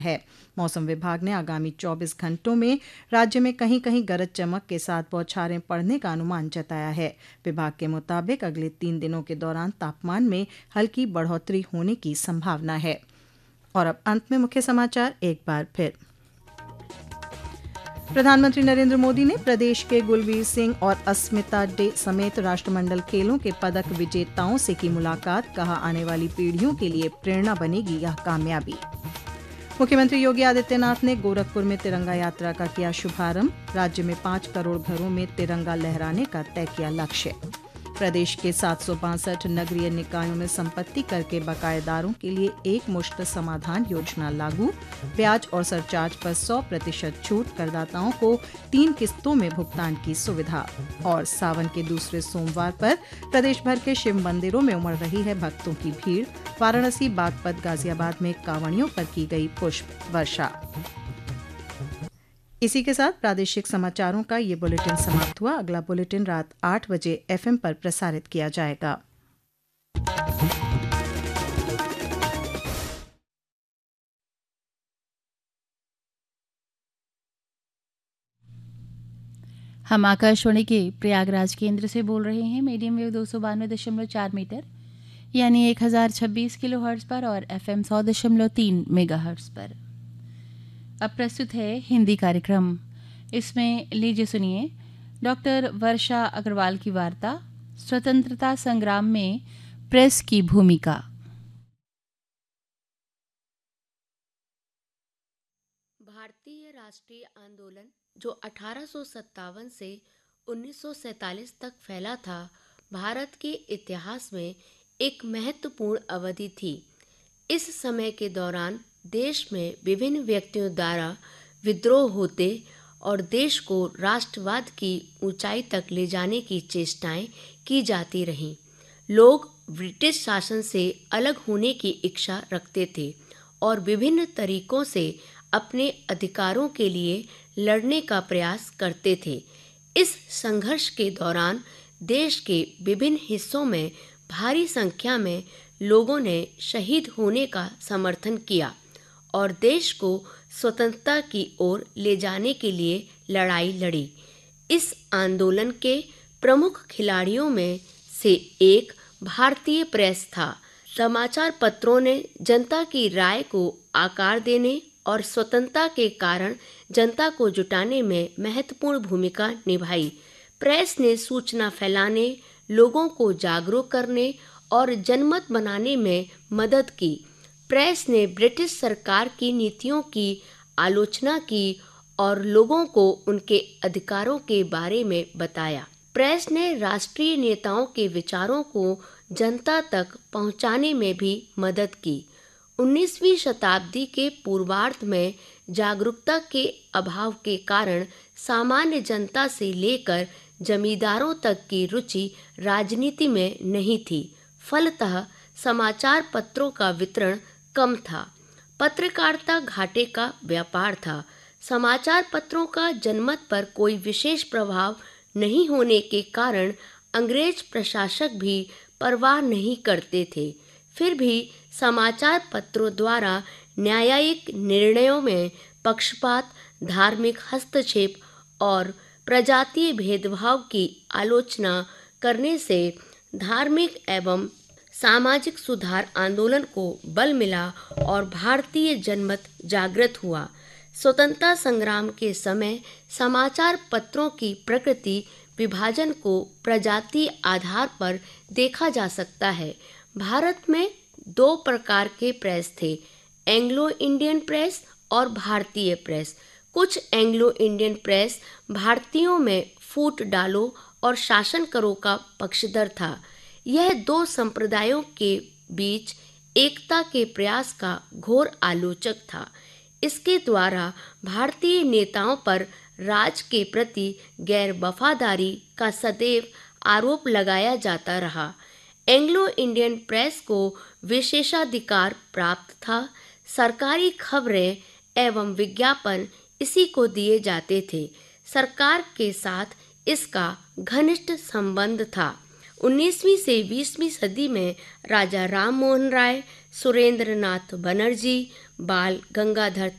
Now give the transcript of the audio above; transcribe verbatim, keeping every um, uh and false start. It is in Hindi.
है। मौसम विभाग ने आगामी चौबीस घंटों में राज्य में कहीं कहीं गरज चमक के साथ बौछारें पड़ने का अनुमान जताया है। विभाग के मुताबिक अगले तीन दिनों के दौरान तापमान में हल्की बढ़ोतरी होने की संभावना है। और अब अंत में मुख्य समाचार एक बार फिर। प्रधानमंत्री नरेंद्र मोदी ने प्रदेश के गुलवीर सिंह और अस्मिता डे समेत राष्ट्रमंडल खेलों के पदक विजेताओं से की मुलाकात, कहा आने वाली पीढ़ियों के लिए प्रेरणा बनेगी यह कामयाबी। मुख्यमंत्री योगी आदित्यनाथ ने गोरखपुर में तिरंगा यात्रा का किया शुभारंभ, राज्य में पांच करोड़ घरों में तिरंगा लहराने का तय किया लक्ष्य। प्रदेश के सात सौ बासठ नगरीय निकायों में संपत्ति कर के बकायेदारों के लिए एक मुश्त समाधान योजना लागू, ब्याज और सरचार्ज पर सौ प्रतिशत छूट, करदाताओं को तीन किस्तों में भुगतान की सुविधा। और सावन के दूसरे सोमवार पर प्रदेश भर के शिव मंदिरों में उमड़ रही है भक्तों की भीड़, वाराणसी, बागपत, गाजियाबाद में कांवड़ियों पर की गई पुष्प वर्षा। इसी के साथ प्रादेशिक समाचारों का ये बुलेटिन समाप्त हुआ। अगला बुलेटिन रात आठ बजे एफएम पर प्रसारित किया जाएगा। हम आकाशवाणी के प्रयागराज केंद्र से बोल रहे हैं। मीडियम वेव दो सौ बानवे दशमलव चार मीटर यानी एक हजार छब्बीस किलो हर्ट्ज पर और एफएम सौ दशमलव तीन मेगा हर्ट्ज पर। अब प्रस्तुत है हिंदी कार्यक्रम। इसमें लीजिए सुनिए डॉक्टर वर्षा अग्रवाल की वार्ता, स्वतंत्रता संग्राम में प्रेस की भूमिका। भारतीय राष्ट्रीय आंदोलन जो अठारह सौ सत्तावन से उन्नीस सौ सैंतालीस तक फैला था, भारत के इतिहास में एक महत्वपूर्ण अवधि थी। इस समय के दौरान देश में विभिन्न व्यक्तियों द्वारा विद्रोह होते और देश को राष्ट्रवाद की ऊंचाई तक ले जाने की चेष्टाएं की जाती रहीं। लोग ब्रिटिश शासन से अलग होने की इच्छा रखते थे और विभिन्न तरीकों से अपने अधिकारों के लिए लड़ने का प्रयास करते थे। इस संघर्ष के दौरान देश के विभिन्न हिस्सों में भारी संख्या में लोगों ने शहीद होने का समर्थन किया और देश को स्वतंत्रता की ओर ले जाने के लिए लड़ाई लड़ी। इस आंदोलन के प्रमुख खिलाड़ियों में से एक भारतीय प्रेस था। समाचार पत्रों ने जनता की राय को आकार देने और स्वतंत्रता के कारण जनता को जुटाने में महत्वपूर्ण भूमिका निभाई। प्रेस ने सूचना फैलाने, लोगों को जागरूक करने और जनमत बनाने में मदद की। प्रेस ने ब्रिटिश सरकार की नीतियों की आलोचना की और लोगों को उनके अधिकारों के बारे में बताया। प्रेस ने राष्ट्रीय नेताओं के विचारों को जनता तक पहुंचाने में भी मदद की। उन्नीसवीं शताब्दी के पूर्वार्ध में जागरूकता के अभाव के कारण सामान्य जनता से लेकर जमींदारों तक की रुचि राजनीति में नहीं थी। फलतः समाचार पत्रों का वितरण कम था। पत्रकारिता घाटे का व्यापार था। समाचार पत्रों का जनमत पर कोई विशेष प्रभाव नहीं होने के कारण अंग्रेज प्रशासक भी परवाह नहीं करते थे। फिर भी समाचार पत्रों द्वारा न्यायिक निर्णयों में पक्षपात, धार्मिक हस्तक्षेप और प्रजातीय भेदभाव की आलोचना करने से धार्मिक एवं सामाजिक सुधार आंदोलन को बल मिला और भारतीय जनमत जागृत हुआ। स्वतंत्रता संग्राम के समय समाचार पत्रों की प्रकृति विभाजन को प्रजातीय आधार पर देखा जा सकता है। भारत में दो प्रकार के प्रेस थे, एंग्लो इंडियन प्रेस और भारतीय प्रेस। कुछ एंग्लो इंडियन प्रेस भारतीयों में फूट डालो और शासन करो का पक्षधर था। यह दो संप्रदायों के बीच एकता के प्रयास का घोर आलोचक था। इसके द्वारा भारतीय नेताओं पर राज के प्रति गैर वफादारी का सदैव आरोप लगाया जाता रहा। एंग्लो इंडियन प्रेस को विशेषाधिकार प्राप्त था। सरकारी खबरें एवं विज्ञापन इसी को दिए जाते थे। सरकार के साथ इसका घनिष्ठ संबंध था। उन्नीसवीं से बीसवीं सदी में राजा राम मोहन राय, सुरेंद्र नाथ बनर्जी, बाल गंगाधर